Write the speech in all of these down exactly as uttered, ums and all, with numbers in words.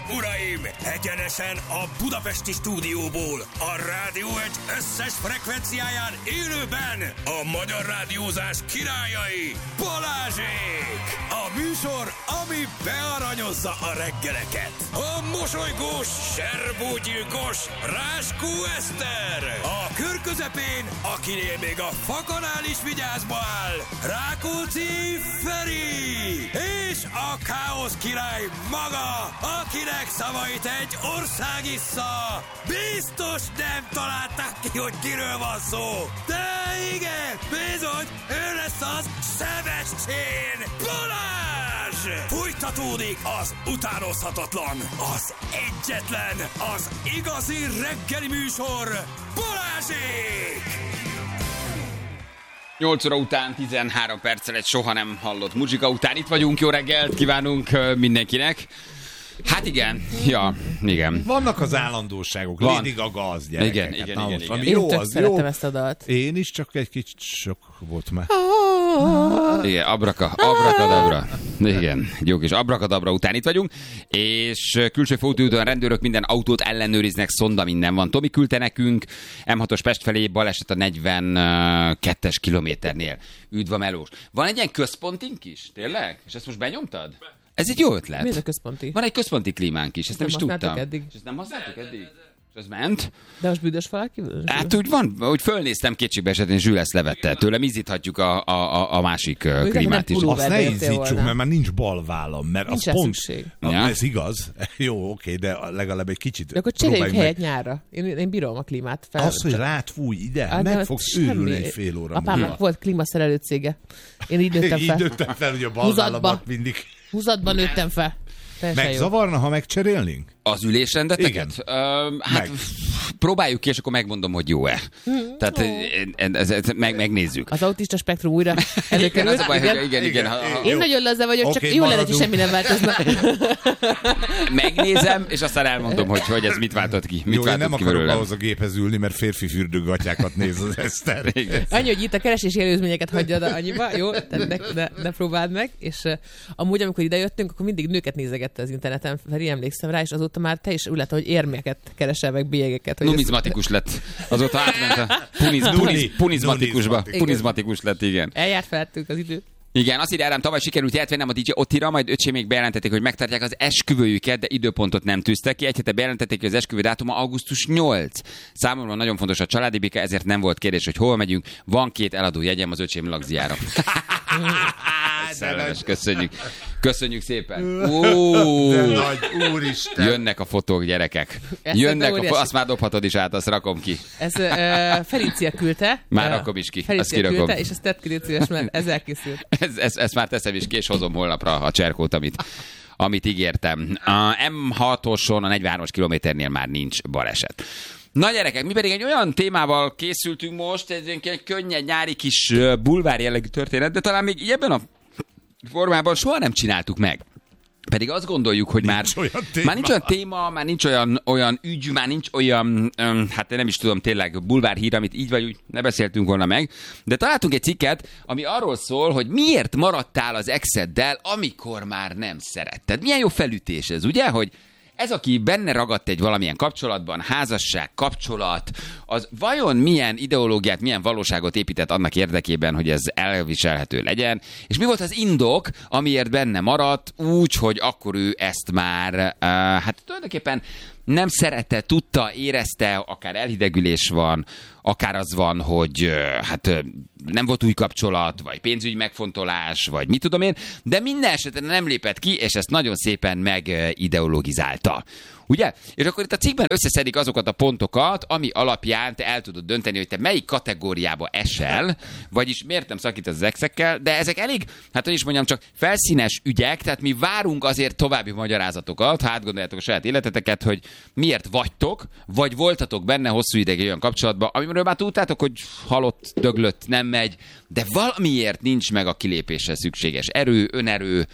uraim! Egyenesen a budapesti stúdióból, a Rádió egy összes frekvenciáján élőben a magyar rádiózás királyai, Balázsék! A műsor, ami bearanyozza a reggeleket. A mosolygós, serbógyilkos Ráskó Eszter! A kör közepén, akinél még a fakanál is vigyázba áll, Rákóczi Feri! És a káosz király maga, akinek szavait egy ország issza. Biztos nem találták ki, hogy kiről van szó. De igen, bizony, ő lesz az Sebestyén Balázs! Fújtatódik az utánozhatatlan, az egyetlen, az igazi reggeli műsor, Balázsék! nyolc óra után tizenhárom perccel egy soha nem hallott muzsika után itt vagyunk. Jó reggelt kívánunk mindenkinek. Hát igen, ja, igen. Vannak az állandóságok, Van. Lady Gaga az gyerekek. Igen, igen, Na, igen, most, igen. ami Én jó, tök az szeretem jó. ezt a dalt. Én is, csak egy kicsit sok volt már. Igen, abraka, abrakadabra. Igen, jó kis abrakadabra után itt vagyunk, és külső fótúton rendőrök minden autót ellenőriznek, szonda minden van. Tomi küldte nekünk em hatos Pest felé, baleset a negyvenkettes kilométernél. Üdv a melós. Van egy ilyen központink is, tényleg? És ezt most benyomtad? Ez egy jó ötlet. Mi ez a központi? Van egy központi klímánk is, ezt nem, nem is tudtam. használtuk eddig. És ezt nem használtuk eddig? És ez ment? De most büdös falak kívül? Hát úgy van, úgy fölnéztem kétségbe esetén, Zsül ezt levette. Tőlem ízíthatjuk a, a, a, a másik uh, nem klímát is. pulóver. Azt ne Vertél ízítsuk, volna. mert már nincs bal vállam, mert Nincs az rá pont... szükség. Na, Ja. ez igaz. Jó, oké, de legalább egy kicsit De akkor cseréljük próbáljuk helyet nyárra. Én, én bírom a klímát. Fel, Az, hogy rád fúj ide, Hát, de meg az fogsz semmi. őrülni egy fél óra Apámnak múlva. volt klímaszerelő cége. Én így nőttem Így fel. nőttem fel, hogy a bal Húzatba. vállamat mindig Húzatban nőttem fel. Teljesen jó. megzavarna, ha megcserélnénk? Az ülésrendeteket? Igen. Ö, hát Meg. próbáljuk ki, és akkor megmondom, hogy jó-e. Tehát ez, ez, meg, megnézzük. Az autista spektrum újra Igen, előkerült. az a baj, igen. hogy igen, igen. Ha, ha, Én nagyon laza vagyok, csak Oké, jó lenne, hogy maradunk. semmi nem változna. megnézem, és aztán elmondom, hogy, hogy ez mit váltott ki. Mit Jó, én váltott nem ki akarok belőlem. ahhoz a géphez ülni, mert férfi fürdőgatyákat néz az Eszter. Igen. Annyi, hogy itt a keresési előzményeket hagyjad annyiba, jó? Tehát ne, ne, ne próbáld meg. És uh, amúgy, amikor idejöttünk, akkor mindig nőket nézegette az interneten. Feri, emlékszem rá, és azóta már te is úgy lett, hogy érmeket keresel meg, bélyegeket. hogy Numizmatikus lett. Azóta átment a puniz, puniz, punizmatikusba. Numizmatikus. Punizmatikus lett, igen. Eljárt felettünk az idő. Igen, azt írja rám, tavaly sikerült jelentvennem a dé dzsé Ottira, majd öcsémék bejelentették, hogy megtartják az esküvőjüket, de időpontot nem tűztek ki. Egy hete bejelentették, hogy az esküvő dátuma augusztus nyolcadika. Számomra nagyon fontos a családi béke, ezért nem volt kérdés, hogy hol megyünk. Van két eladó jegyem az öcsém lagziára. Szerelmes, köszönjük. Köszönjük szépen. Ó, De nagy, úristen. jönnek a fotók, gyerekek. Ezt Jönnek a óriási. fotók, azt már dobhatod is át, azt rakom ki. Ez uh, Felícia küldte. Már Uh, rakom is ki, azt Felícia kirakom. küldte, és ezt tett ki, légy szíves, mert ez elkészült. Ez, ez, ezt már teszem is ki, és hozom holnapra a cserkót, amit, amit ígértem. A em hatoson a negyvenhármas kilométernél már nincs baleset. Na gyerekek, mi pedig egy olyan témával készültünk most, ez egy könnyed nyári kis ö, bulvár jellegű történet, de talán még így ebben a formában soha nem csináltuk meg. Pedig azt gondoljuk, hogy már, olyan téma. már nincs olyan téma, már nincs olyan, olyan ügy, már nincs olyan, öm, hát nem is tudom, tényleg bulvárhír, amit így vagy úgy ne beszéltünk volna meg, de találtunk egy cikket, ami arról szól, hogy miért maradtál az exeddel, amikor már nem szeretted. Milyen jó felütés ez, ugye, hogy ez, aki benne ragadt egy valamilyen kapcsolatban, házasság, kapcsolat, az vajon milyen ideológiát, milyen valóságot épített annak érdekében, hogy ez elviselhető legyen, és mi volt az indok, amiért benne maradt, úgy, hogy akkor ő ezt már, uh, hát tulajdonképpen nem szerette, tudta, érezte, akár elhidegülés van, akár az van, hogy uh, hát uh, nem volt új kapcsolat, vagy pénzügyi megfontolás, vagy mit tudom én, de minden esetben nem lépett ki, és ezt nagyon szépen megideologizálta. Ugye? És akkor itt a cikkben összeszedik azokat a pontokat, ami alapján te el tudod dönteni, hogy te melyik kategóriába esel, vagyis miért nem szakítasz az exekkel, de ezek elég, hát hogy is mondjam, csak felszínes ügyek, tehát mi várunk azért további magyarázatokat, ha átgondoljátok a saját életeteket, hogy miért vagytok, vagy voltatok benne hosszú ideig olyan kapcsolatban, amiről már tudtátok, hogy halott, döglött, nem megy, de valamiért nincs meg a kilépésre szükséges erő, önerő,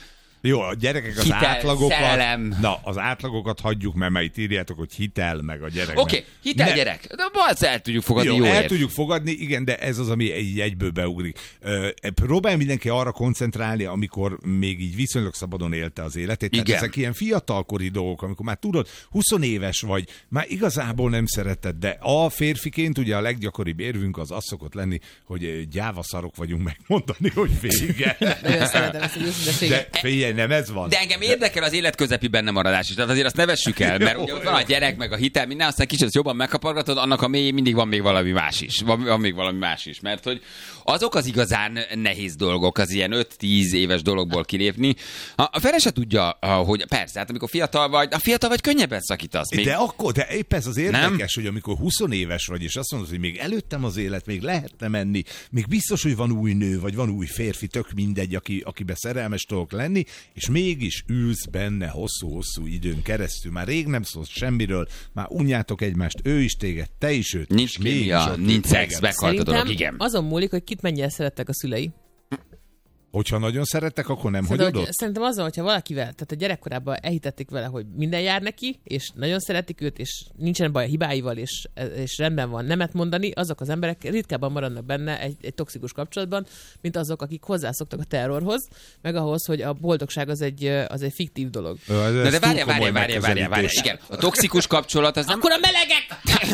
Jó, a gyerekek az hitel, átlagokat... szerelem. Na, az átlagokat hagyjuk, mert már itt írjátok, hogy hitel, meg a gyerek. Oké, okay, hitel, ne. gyerek. De azt el tudjuk fogadni, jó, jó el ér. tudjuk fogadni, igen, de ez az, ami egy egyből beugrik. Próbálj mindenki arra koncentrálni, amikor még így viszonylag szabadon élte az életét. Tehát igen. ezek ilyen fiatalkori dolgok, amikor már tudod, húsz éves vagy, már igazából nem szereted, de a férfiként ugye a leggyakoribb érvünk az az szokott lenni, hogy gyávaszarok vagyunk megmondani, hogy vége. Nagyon szeretem ezt, hogy őszinte. De figyelj, nem ez van. De engem érdekel az életközepi bennemaradás is. Tehát azért azt ne vessük el, mert ugye van a gyerek, meg a hitel, minden, aztán kicsit jobban megkapargatod, annak a mélyén mindig van még valami más is. Van, van még valami más is, mert hogy azok az igazán nehéz dolgok, az ilyen öt-tíz éves dologból kilépni. A fele se tudja, hogy persze, hát amikor fiatal vagy, a fiatal vagy könnyebben szakítasz. Még... De akkor, de épp ez az érdekes, nem? Hogy amikor húsz éves vagy, és azt mondod, hogy még előttem az élet, még lehetne menni, még biztos, hogy van új nő, vagy van új férfi, tök mindegy, aki, akibe szerelmes tudok lenni, és mégis ülsz benne hosszú-hosszú időn keresztül. Már rég nem szólsz semmiről, már unjátok egymást, ő is téged, te is őt. Nincs kémia, nincs szex, meghalt a dolog, igen. Azon múlik, hogy kit mennyire szerettek a szülei. Hogyha nagyon szerettek, akkor nem Szerintem, hagyod hogy, ott? Szerintem azon, hogyha valakivel, tehát a gyerekkorában elhitették vele, hogy minden jár neki, és nagyon szeretik őt, és nincsen baj a hibáival, és, és rendben van nemet mondani, azok az emberek ritkábban maradnak benne egy, egy toxikus kapcsolatban, mint azok, akik hozzászoktak a terrorhoz, meg ahhoz, hogy a boldogság az egy, az egy fiktív dolog. Na de várjál, várjál, várjál, várjál, várjál. Igen, a toxikus kapcsolat az nem... Akkor a melegek!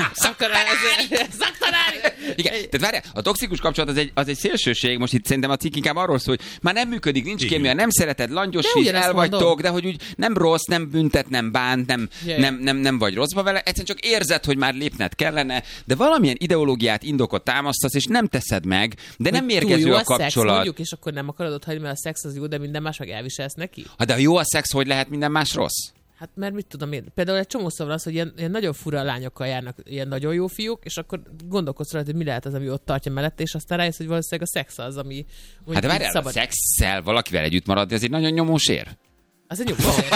Szaktanár! Igen, tehát várjál, a toxikus kapcsolat az egy, az egy szélsőség, most itt szerintem a cikk inkább arról szól, hogy már nem működik, nincs kémia, nem szereted, langyos víz, el vagytok, de hogy úgy nem rossz, nem büntet, nem bánt, nem, nem, nem, nem vagy rosszba vele, egyszerűen csak érzed, hogy már lépned kellene, de valamilyen ideológiát, indokot támasztasz, és nem teszed meg, de nem mérgező a, a kapcsolat. Szex, mondjuk, és akkor nem akarod ott hagyni, mert a szex az jó, de minden más meg elviselsz neki? Ha de ha jó a szex, hogy lehet minden más rossz? Hát mert mit tudom én, például egy csomószor van az, hogy ilyen, ilyen nagyon fura lányokkal járnak, ilyen nagyon jó fiúk, és akkor gondolkodsz rá, hogy mi lehet az, ami ott tartja mellette, és aztán rájössz, hogy valószínűleg a szex az, ami hát de várjál, a szexszel valakivel együtt maradni, ez egy nagyon nyomós ér. Az egy nyomós ér.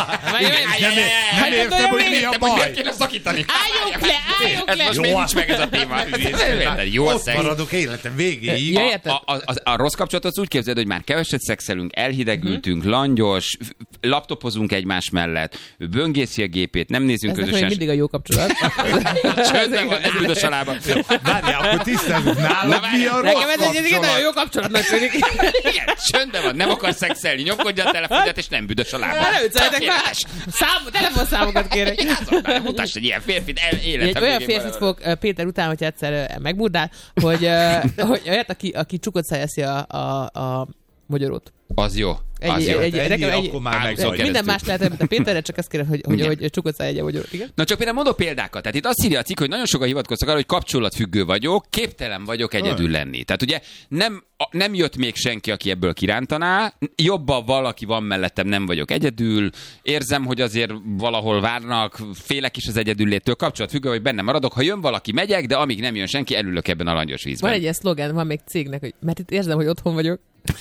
Nem értem, hogy mi a baj. Kéne szakítani. Álljunk le, álljunk le. Ez most még nincs meg ez a téma. Jó a szex. Ott maradok életem végéig. Ja, érted? A, a, a, a rossz kapcsolatot úgy képzeld, hogy már keveset szexelünk, elhidegültünk, uh-huh. langyos, laptopozunk egymás mellett, ő böngészi a gépét, nem nézünk ez közösen. Ez mindig a jó kapcsolat. Csöndben van, nem büdös a lába. Várjál, akkor tisztázunk nálad, mi a rossz nekem ez egy nagyon jó kapcsolatnak tűnik. Igen, csöndben van, nem akar szexelni, nyomkodja a telefonját, és nem büdös a lába. Előtszeletek már! Szám, telefonszámokat kérek. Mutass egy ilyen férfit életem. Egy olyan férfit fog Péter után, hogy egyszer megmurdál, hogy, hogy olyat, aki, aki csukott szájeszi a, a, a magyarót. Az jó. Egy, az jó. Egy, egy, ennyi, egy, akkor már meg minden más lehet, mint a Péterre, csak azt kérem, hogy, hogy, hogy csukott száj egy magyarot. Igen? Na csak például mondok példákat. Tehát itt azt írja a cikk, hogy nagyon sokan hivatkoztak arra, hogy kapcsolatfüggő vagyok, képtelen vagyok egyedül lenni. Tehát ugye nem, nem jött még senki, aki ebből kirántaná, jobban valaki van mellettem, nem vagyok egyedül, érzem, hogy azért valahol várnak, félek is az egyedülléttől, kapcsolatfüggő, hogy benne maradok, ha jön valaki, megyek, de amíg nem jön senki, elülök ebben a langyos vízben. Van egy ilyen szlogán, van még cégnek, hogy mert itt érzem, hogy otthon vagyok.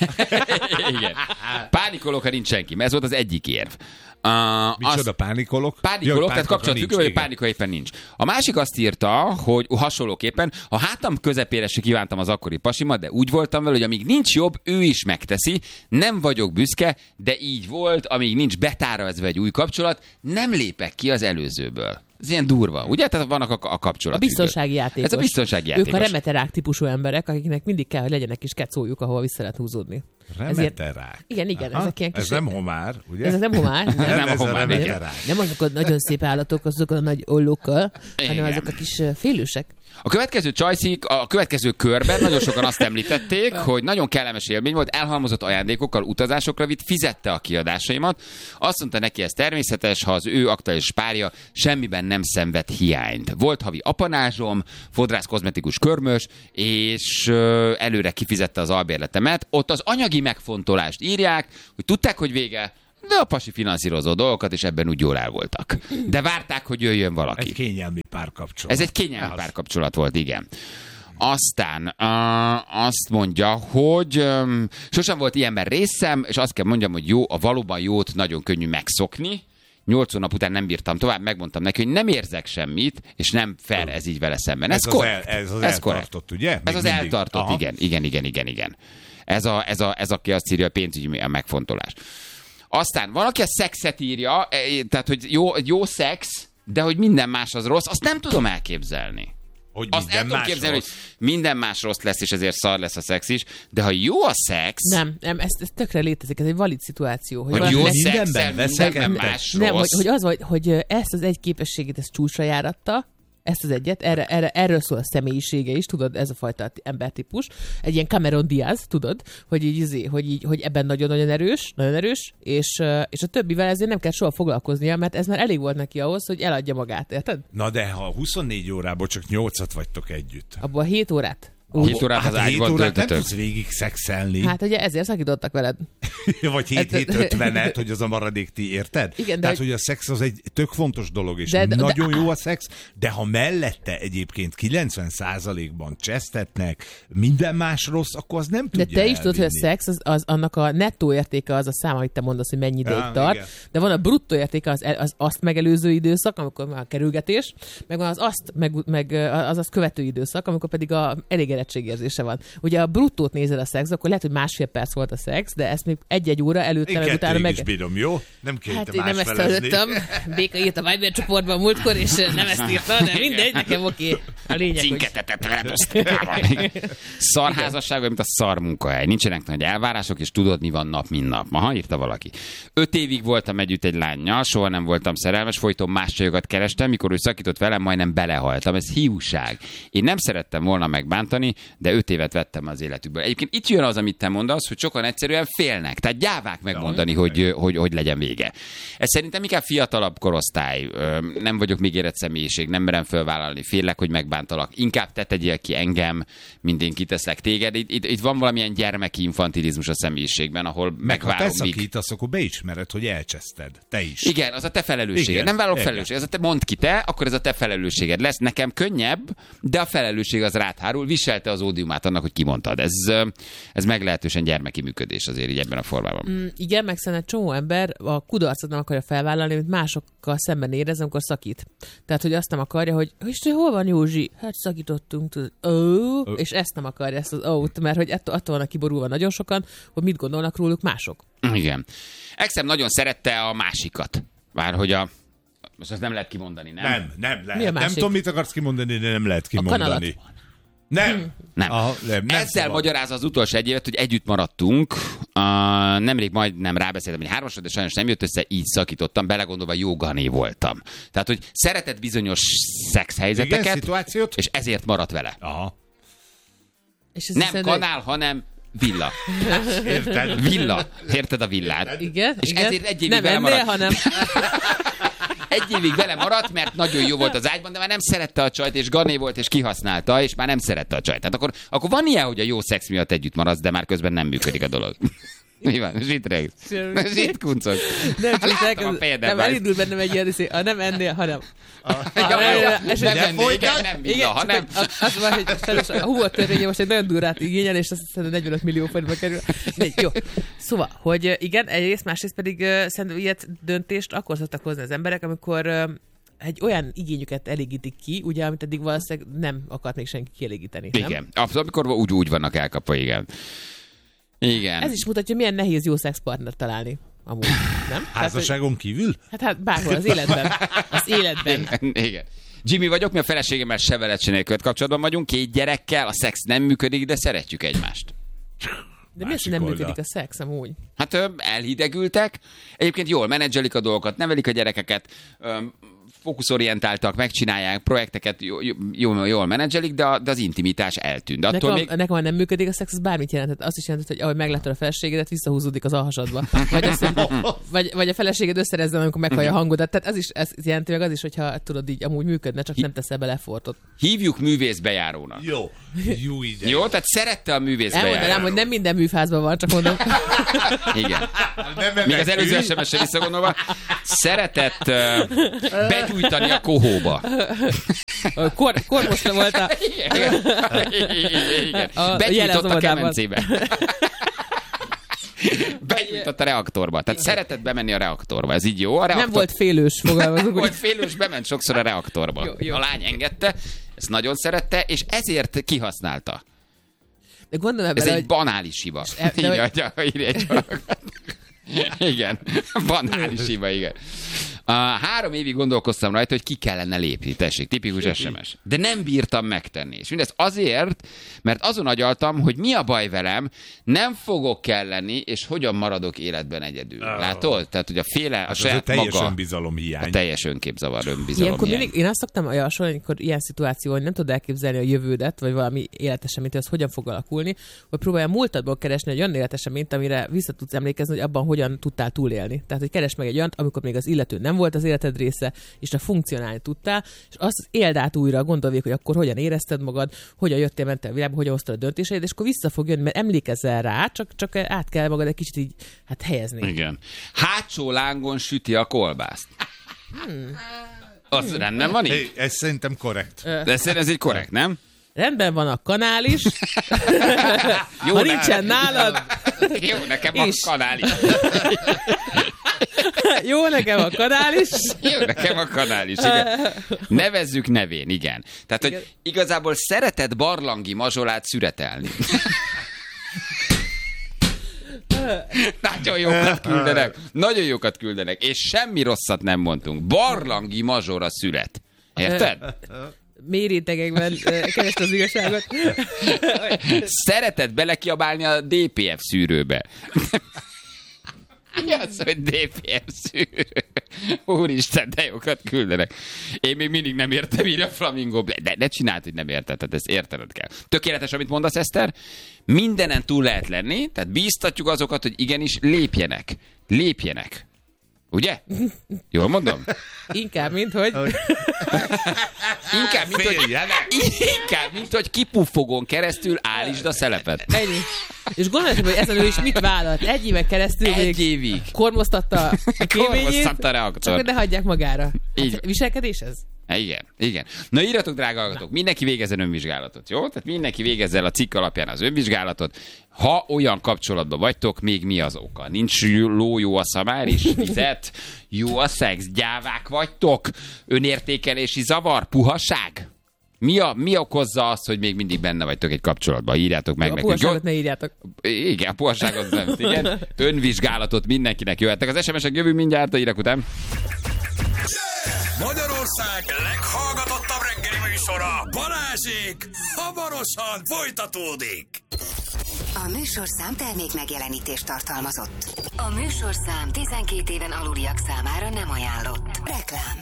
Igen. Pánikolok, ha nincs senki, mert ez volt az egyik érv. Uh, Micsoda, pánikolok? Pánikolok, tehát kapcsolatfüggő, vagy pánika éppen nincs. A másik azt írta, hogy hasonlóképpen, a hátam közepére se kívántam az akkori pasimat, de úgy voltam vele, hogy amíg nincs jobb, ő is megteszi, nem vagyok büszke, de így volt, amíg nincs betárazva egy új kapcsolat, nem lépek ki az előzőből. Ez ilyen durva, ugye? Tehát vannak a, a kapcsolatok. A biztonsági játékos. Ez a biztonsági játékos. Ők a remeterák típusú emberek, akiknek mindig kell, hogy legyenek kis kecójuk, ahol vissza lehet húzódni. Remeterák. Igen, igen. Aha, ezek ilyen kis... Ez nem homár, ugye? Ez nem homár. Nem, nem, nem a homár. Nem, nem azok a nagyon szép állatok, azok a nagy ollókkal, hanem azok a kis félősek. A következő csajszik, a következő körben nagyon sokan azt említették, hogy nagyon kellemes élmény volt, elhalmozott ajándékokkal, utazásokra vitt, fizette a kiadásaimat. Azt mondta neki, ez természetes, ha az ő aktuális párja semmiben nem szenved hiányt. Volt havi apanázsom, fodrász kozmetikus körmös, és előre kifizette az albérletemet. Ott az anyagi megfontolást írják, hogy tudták, hogy vége, de a pasi finanszírozó dolgokat, és ebben úgy jól el voltak. De várták, hogy jöjjön valaki. Egy kényelmi párkapcsolat. Ez egy kényelmi párkapcsolat volt, igen. Aztán uh, azt mondja, hogy um, sosem volt ilyenben részem, és azt kell mondjam, hogy jó, a valóban jót nagyon könnyű megszokni. Nyolc hónap után nem bírtam tovább, megmondtam neki, hogy nem érzek semmit, és nem fair ez így vele szemben. Ez, ez korrekt. Az el, ez az ez eltartott, ugye? Még ez az mindig. eltartott, Aha. igen, igen, igen, igen, igen. Ez, a, ez, a, ez aki azt írja, a pénzügyi megfontolás. Aztán van, aki a szexet írja, tehát, hogy jó, jó szex, de hogy minden más az rossz, azt nem tudom elképzelni. Hogy azt el tudom képzelni, rossz. Hogy minden más rossz lesz, és ezért szar lesz a szex is, de ha jó a szex... Nem, nem ez, ez tökre létezik, ez egy valid szituáció. Hogy, hogy jó szexel, minden más nem, rossz. Hogy, hogy az, hogy, hogy ezt az egy képességét, ezt csúcsra járatta, ezt az egyet, erre, erre, erről szól a személyisége is, tudod, ez a fajta embertípus. Egy ilyen Cameron Diaz, tudod, hogy így, hogy, így, hogy ebben nagyon-nagyon erős, nagyon erős, és, és a többivel ezért nem kell soha foglalkoznia, mert ez már elég volt neki ahhoz, hogy eladja magát, érted? Na de ha huszonnégy órából csak nyolcat vagytok együtt. Abból a hét órát. Hét órát hát az ágyban töltötök. Nem tudsz végig szexelni. Hát ugye ezért szakítottak veled. Vagy hét ötvenet, hogy az a maradék ti, érted? Igen, Tehát, hogy... hogy a szex az egy tök fontos dolog, és de, de, nagyon de... jó a szex, de ha mellette egyébként kilencven százalékban csesztetnek, minden más rossz, akkor az nem tudja De te is elvinni. tudod, hogy a szex, az, az annak a nettó értéke az a szám, amit te mondasz, hogy mennyi ideig ja, tart, igen. de van a bruttó értéke, az, az azt megelőző időszak, amikor már a kerülgetés, meg van az azt, meg, meg az azt követő időszak, amikor pedig a elég érettségérzése van. Ugye a bruttót nézed a szex, akkor lehet, hogy másfél perc volt a szex, de ezt még egy-egy óra előtte, meg utána meg... Én kettőig is bírom, jó? Nem kell Hát itt én nem ezt hallottam. Béka írt a Viber csoportban múltkor, és nem ezt írta, de mindegy, nekem oké. Okay. A lényeg, Cinketetet szarházasság, vagy mint a szar munkahely. Nincsenek nagy elvárások, és tudod, mi van nap, mint nap. Aha, írta valaki. Öt évig voltam együtt egy lánnyal, soha nem voltam szerelmes, folyton más csajokat kerestem, mikor ő szakított velem, majdnem belehaltam. Ez hiúság. Én nem szerettem volna megbántani, de öt évet vettem az életükből. Egyébként itt jön az, amit te mondasz, hogy sokan egyszerűen félnek. Tehát gyávák megmondani, ja, hogy, hogy, hogy legyen vége. Ez szerintem inkább fiatalabb korosztály. Nem vagyok még érett személyiség, nem merem fölvállalni, félek, hogy megbántalak. Inkább te tegyél ki engem, mint én kiteszlek téged. Itt, itt, itt van valamilyen gyermeki infantilizmus a személyiségben, ahol meg megvárom. Ha te szakítasz, akkor beismered, hogy elcseszted. Te is. Igen, az a te felelősséged. Igen, nem vállalok felelősséget. Ez a te mondd ki te, akkor ez a te felelősséged lesz. Nekem könnyebb, de a felelősség az rád hárul. Viselte az ódiumát annak, hogy kimondtad. Ez, ez meglehetősen gyermeki működés azért így ebben a formában. Mm, igen, meg szerintem csomó ember a kudarcot nem akarja felvállalni, mint másokkal szemben érez, amikor szakít. Tehát, hogy azt nem akarja, hogy és hol van Józsi? Hát szakítottunk, tudod. Oh, oh. És ezt nem akarja, ezt az oh-t, mert hogy attól, attól vannak kiborulva nagyon sokan, hogy mit gondolnak róluk mások. Igen. Exem nagyon szerette a másikat. Vár, hogy a most ezt nem lehet kimondani, nem? Nem, nem lehet. Nem tudom, mit akarsz kimondani, de nem lehet kimondani. Nem. Nem. Aha, nem, nem Ezzel szabad. Magyaráz az utolsó egy évet, hogy együtt maradtunk. Uh, nemrég majd nem rábeszéltem, hogy hármasod, de sajnos nem jött össze, így szakítottam, belegondolva jogané voltam. Tehát, hogy szeretett bizonyos szexhelyzeteket, igen, szituációt, és ezért maradt vele. Aha. És ez nem hiszed, kanál, hogy... hanem villa. Érted? Villa. Érted a villát? Igen. És igen. ezért egy évig nem vele ennél, maradt. hanem... Egy évig vele maradt, mert nagyon jó volt az ágyban, de már nem szerette a csajt, és gané volt, és kihasználta, és már nem szerette a csajt. Tehát akkor, akkor van ilyen, hogy a jó szex miatt együtt maradsz, de már közben nem működik a dolog. Mi van? Zsit rég. Zsit kuncog. Nem, csak elkezd, nem elindul bennem egy ilyen, a nem ennél, hanem... Nem villa, hanem... Azt van, hogy a húva törvénye most egy nagyon durrát igényel, és azt hiszem negyvenöt millió forintba kerül. Jó. Szóval, hogy igen, egyrészt, másrészt pedig szerintem ilyet döntést akkor szoktak hozni az emberek, amikor egy olyan igényüket elégítik ki, ugye, amit eddig valószínűleg nem akart még senki kielégíteni. Nem? Igen. Amikor úgy, úgy vannak elkapva, igen. Igen. Ez is mutatja, milyen nehéz jó szexpartnert találni. Amúgy, nem? Házasságon kívül? Hát, hát bárhol, az életben. Az életben. Igen. Jimmy vagyok, mi a feleségemmel se veled, se nélkül kapcsolatban vagyunk, két gyerekkel, a szex nem működik, de szeretjük egymást. De mi az, hogy nem oldal. Működik a szex amúgy? Hát ö, elhidegültek, egyébként jól menedzselik a dolgokat, nevelik a gyerekeket, ö, fókuszorientáltak, megcsinálják, projekteket jól, jól, jól menedzselik, de, de az intimitás eltűnt. De nekem, még... nekem, ha nem működik a szex, az bármit jelentett. Azt is jelentett, hogy ahogy meglátod a feleségedet, visszahúzódik az alhasadba. Vagy, azt, vagy, vagy a feleséged összerezzen, amikor meghallja a hangodat. Tehát az is, ez jelenti meg az is, hogyha tudod így amúgy működne, csak nem teszel bele effortot. Hívjuk művészbejárónak. Jó. Jó ide. Jó, tehát szerette a művészbejárót. Elmondanám, hogy nem minden műfázban van, csak mondom. Igen. Még az előző es em es-re visszagondolva, szeretett uh, begyújtani a kohóba. Kor, kormosra volt a... Igen. Igen. Begyújtott a kemencébe. Begyújtott a reaktorba. Tehát szeretett bemenni a reaktorba. Ez így jó? A reaktor... Nem volt félős, fogalmazunk. Nem volt félős, bement sokszor a reaktorba. Jó, jó. A lány engedte, ezt nagyon szerette, és ezért kihasználta. De gondolom, ez bele, egy hogy... banális hiba. E, így, hogy... írja egy Igen, banális hiba, igen. Uh, három évig gondolkoztam rajta, hogy ki kellene lépni, tessék, tipikus es em es. De nem bírtam megtenni. És mindezt azért, mert azon agyaltam, hogy mi a baj velem, nem fogok kelleni, és hogyan maradok életben egyedül. Oh. Látod? Tehát, hogy a féle, a hát saját teljes maga... önbizalom hiány. A teljes önképzavar, önbizalom Ilyenkor hiány. mindig, én azt szoktam javasolni, amikor ilyen szituáció, hogy nem tudod elképzelni a jövődet, vagy valami életeseményt, hogy az hogyan fog alakulni, hogy próbálja múltadból keresni egy olyan életeseményt, amire vissza tudsz emlékezni, hogy abban hogyan tudtál túlélni. Tehát, hogy keresd meg egy olyat, amikor még az illető nem volt az életed része, és te funkcionálni tudtál, és azt éld át újra, gondold végig, hogy akkor hogyan érezted magad, hogyan jöttél, mentél a világba, hogyan hoztad a döntéseid, és akkor vissza fog jönni, mert emlékezzel rá, csak, csak át kell magad egy kicsit így hát helyezni. Igen. Hátsó lángon süti a kolbászt. Hmm. Az hmm. rendben van így? Hey, ez szerintem korrekt. De szerintem ez egy korrekt, nem? Rendben van a kanál is. Jó, ha nincsen nálad. Jó, nekem a kanál is. Jó, nekem a kanál is. Jó, nekem a kanál is, igen. Nevezzük nevén, igen. Tehát, igen. Hogy igazából szeretett barlangi mazsolát szüretelni. Nagyon jókat küldenek. Nagyon jókat küldenek. És semmi rosszat nem mondtunk. Barlangi mazsora szüret. Érted? Mély rétegekben keresd az igazságot. Szeretett belekiabálni a dé pé ef szűrőbe. Mi az, hogy dé pé ef szűrő? Úristen, de jókat küldenek. Én még mindig nem értem így a Flamingo. De ne csináld, hogy nem érted, tehát ezt értened kell. Tökéletes, amit mondasz, Eszter. Mindenen túl lehet lenni, tehát bíztatjuk azokat, hogy igenis lépjenek. Lépjenek. Ugye? Jól mondom? Inkább, mint hogy... Inkább, mint hogy... Inkább, mint hogy kipuffogon keresztül állítsd a szelepet. Ennyi. És gondolj, hogy ez a nő is mit vállalt? Egy éven keresztül Egy évig. Kormoztatta a kéményét, a reaktor. csak hogy ne hagyják magára. Így. Hát, viselkedés ez? Igen, igen. Na írjatok, drága hallgatók, mindenki végezzen önvizsgálatot, jó? Tehát mindenki végezzen a cikk alapján az önvizsgálatot. Ha olyan kapcsolatban vagytok, még mi az oka? Nincs ló, jó a szamár is, fizet, jó a szex, gyávák vagytok, önértékelési zavar, puhaság? Mi, a, mi okozza azt, hogy még mindig benne vagytok egy kapcsolatban? Írjátok meg a nekünk. A puhaságot ne írjátok. Igen, a puhaságot nem. Igen. Önvizsgálatot mindenkinek jöhettek. Az es em esek jövünk mindjárt, a hírek után. Magyarország leghallgatottabb reggeli műsora, Balázsék, hamarosan folytatódik. A műsorszám termék megjelenítést tartalmazott. A műsorszám tizenkét éven aluliak számára nem ajánlott. Reklám.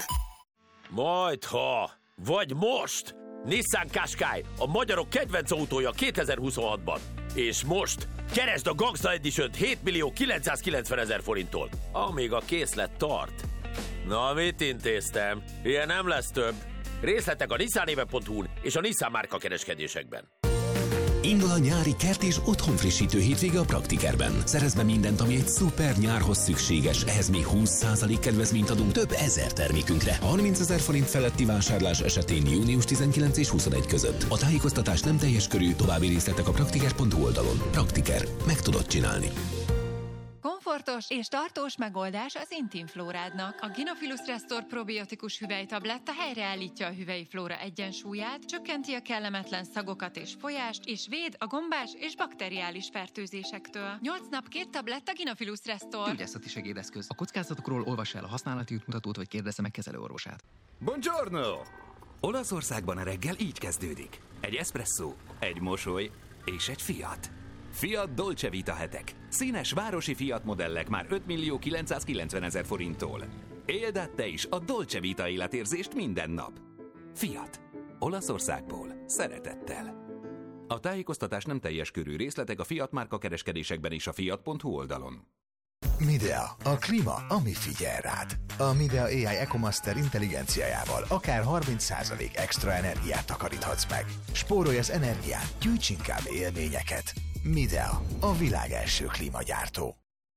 Majdha, vagy most! Nissan Qashqai, a magyarok kedvenc autója kétezer-huszonhatban. És most keresd a Gangsta Edition-t hét millió kilencszázkilencvenezer forinttól, amíg a készlet tart. Na, mit intéztem? Ilyen nem lesz több. Részletek a nissanéve pont hu-n és a Nissan márka kereskedésekben. Indul a nyári kert és otthonfrissítő hétvége a Praktikerben. Szerezd be mindent, ami egy szuper nyárhoz szükséges. Ehhez még húsz százalék kedvezményt adunk több ezer termékünkre. harmincezer forint feletti vásárlás esetén június tizenkilenc és huszonegy között. A tájékoztatás nem teljes körű, további részletek a praktiker pont hu oldalon. Praktiker. Meg tudod csinálni. Komfortos és tartós megoldás az Intimflórádnak. A Gynophilus Restore probiotikus hüvelytabletta helyreállítja a hüvelyi flóra egyensúlyát, csökkenti a kellemetlen szagokat és folyást, és véd a gombás és bakteriális fertőzésektől. nyolc nap két tabletta Gynophilus Restore. Gyógyászati segédeszköz. A kockázatokról olvassa el a használati útmutatót, vagy kérdezze meg kezelőorvosát. Buongiorno! Olaszországban a reggel így kezdődik. Egy espresszó, egy mosoly és egy Fiat. Fiat Dolce Vita hetek. Színes városi Fiat modellek már öt millió kilencszázkilencvenezer forinttól. Éld át te is a Dolce Vita életérzést minden nap. Fiat. Olaszországból. Szeretettel. A tájékoztatás nem teljes körű, részletek a Fiat márka kereskedésekben és a fiat pont hu oldalon. Midea, a klíma, ami figyel rád. A Midea á i EcoMaster intelligenciájával akár harminc százalék extra energiát takaríthatsz meg. Spórolj az energián, gyűjts inkább élményeket. Midea, a világ első klímagyártó.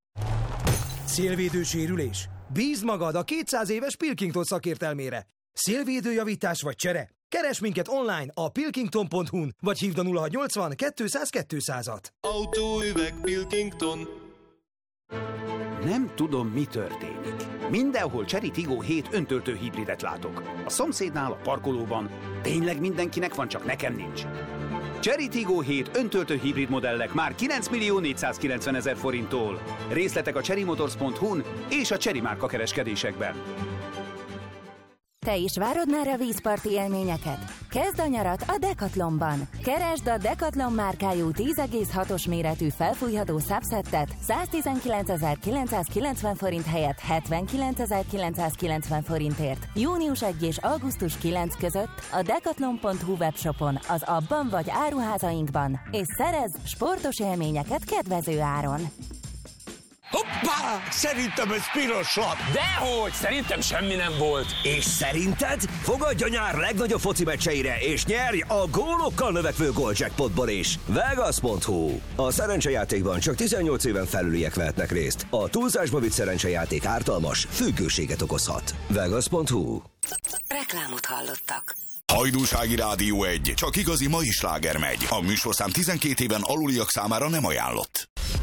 Szélvédő sérülés? Bízd magad a kétszáz éves Pilkington szakértelmére. Szélvédőjavítás vagy csere? Keresd minket online a pilkington pont hu-n, vagy hívd a nulla hatszáznyolcvan kétszáz kétszázat. Autóüveg Pilkington. Nem tudom, mi történik. Mindenhol Chery Tiggo hét öntöltő hibridet látok. A szomszédnál, a parkolóban. Tényleg mindenkinek van, csak nekem nincs. Chery Tiggo hét öntöltő hibrid modellek már kilenc millió négyszázkilencvenezer forinttól. Részletek a chery motors pont hu-n és a Chery márka kereskedésekben. Te is várod már a vízparti élményeket? Kezd a nyarat a Decathlonban! Keresd a Decathlon márkájú tíz egész hatos méretű felfújható subsettet száztizenkilencezer-kilencszázkilencven forint helyett hetvenkilencezer-kilencszázkilencven forintért. június elseje és augusztus kilencedike között a decathlon pont hu webshopon, az abban vagy áruházainkban, és szerezz sportos élményeket kedvező áron. Hoppá! Szerintem ez piros lap! Dehogy! Szerintem semmi nem volt! És szerinted? Fogadj a nyár legnagyobb foci meccseire, és nyerj a gólokkal növekvő Goldjackpotból is! Vegas pont hu. A szerencsejátékban csak tizennyolc éven felüliek vehetnek részt. A túlzásba vitt szerencsejáték ártalmas, függőséget okozhat. Vegas pont hu. Reklámot hallottak. Hajdúsági Rádió egy. Csak igazi mai sláger megy. A műsorszám tizenkét éven aluliak számára nem ajánlott.